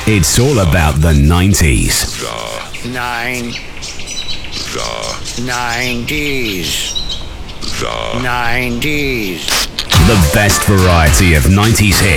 It's all about the 90s. The 90s. The best variety of 90s hits.